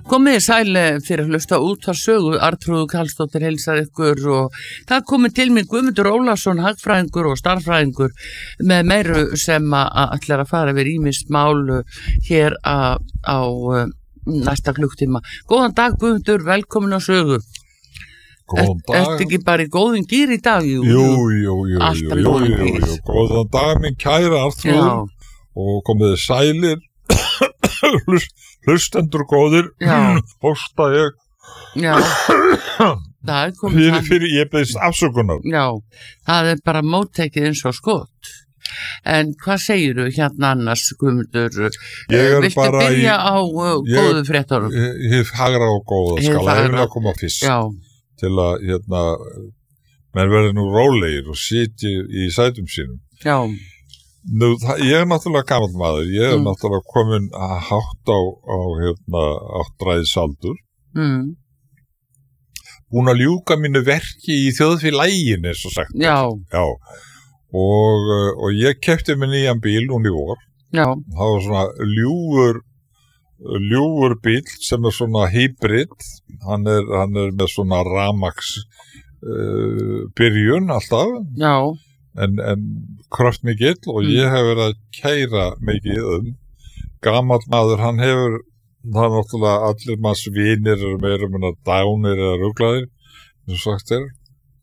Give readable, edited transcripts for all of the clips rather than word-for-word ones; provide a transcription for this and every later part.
Komið sæl fyrir að hlusta út af sögu, Arnþrúður Karlsdóttir heilsar ykkur og það komið til mér Guðmundur Ólafsson, hagfræðingur og starffræðingur með meiru sem ætlar að fara yfir ýmis mál hér á næsta klukktíma. Góðan dag Guðmundur, velkomin á sögu. Góðan dag. Ertu ekki bara í góðum gír í dag? Jú. Alltaf í góðum gír. Góðan dag minn kæra Arnþrúður og komið sælir. Hlustendur góðir, hósta ég. Já, það er komið fyrir ég beðist afsökunar. Já, það er bara móttekið eins og skot. En hvað segirðu hérna annars, Guðmundur? Viltu byrja á góðu fréttunum? Ég hagra á góða, skal að koma fyrst. Já. Til að, menn verði nú rólegir og sitji í sætum sínum. Já. Nú, ég náttúrulega gamall maður, ég náttúrulega komin hátt á áttræðisaldur. Búin að ljúka mínu verki í þjóðfélaginu, eins og sagt. Já. Já. Og ég keypti mér nýjan bíl núna í vor. Já. Það var svona ljúfur bíl sem er svona hybrid. Hann er með svona rafmagns byrjun alltaf. Já. En kraftmikill og ég hef verið að keyra mikið gamall maður, hann hefur það náttúrulega allir manns vinir eru meira minna dánir eða ruglaðir eins og sagt er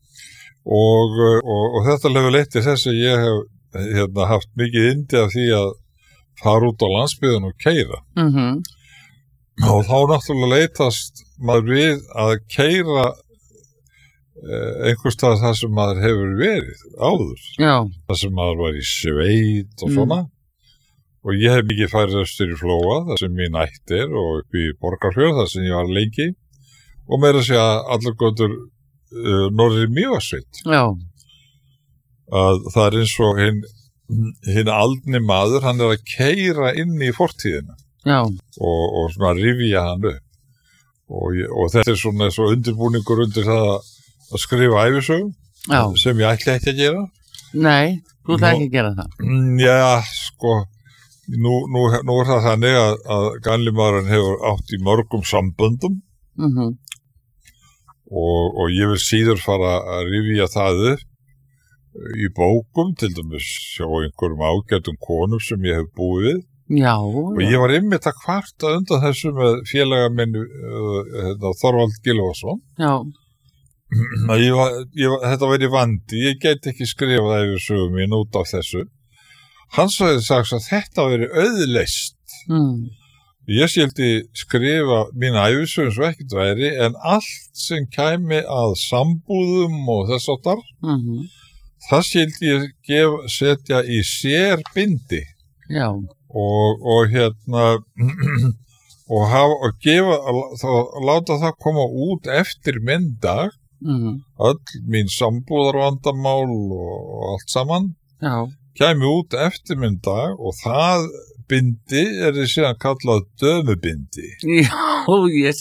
og þetta hefur leitt til þess að ég hef haft mikið yndi af því að fara út á landsbyggðina og keyra og þá náttúrulega leitast maður við að keyra einhvers staðar það sem maður hefur verið áður. Já. Það sem maður var í sveit og svona. Og ég hef mikið farið austur í Flóa, það sem mín ætt er, og upp í Borgarfjörð, það sem ég var lengi. Og meira að segja allar götur norður í Mývatnssveit. Já. Að það er eins og hinn aldni maður, hann er að keyra inn í fortíðina. Já. Og svona rifja hann upp. Og þetta er svona svo undirbúningur undir það að skrifa ævisögu sem ég ætla ekki að gera. Nei, þú ætla ekki að gera það. Já, sko, nú er það þannig að gamli maðurinn hefur átt í mörgum samböndum og ég vil síður fara að rifja það upp í bókum, til dæmis hjá einhverjum ágætum konum sem ég hef búið við. Já. Og ég var einmitt að kvarta undan þessu með félaga minn Þorvald Gylfason. Já. Þetta væri vandi, ég get ekki skrifað yfir sögum mín út af þessu. Hann sagði að þetta væri auðleyst. Ég skyldi skrifa mína ævisögum svo ekkert væri, en allt sem kæmi að sambúðum og þess áttar, það skyldi ég setja í sérbindi. Já. Og láta það koma út eftir minn dag. Öll mín sambúðarvandamál og allt saman kæmi út eftir minn dag og það bindi er síðan kallað dömubindi. Já,